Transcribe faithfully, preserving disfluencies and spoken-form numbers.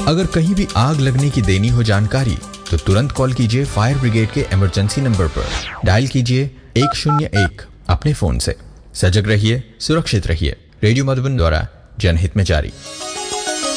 अगर कहीं भी आग लगने की देनी हो जानकारी तो तुरंत कॉल कीजिए फायर ब्रिगेड के इमरजेंसी नंबर पर। डायल कीजिए एक शून्य एक अपने फोन से। सजग रहिए, सुरक्षित रहिए। रेडियो मधुबन द्वारा जनहित में जारी।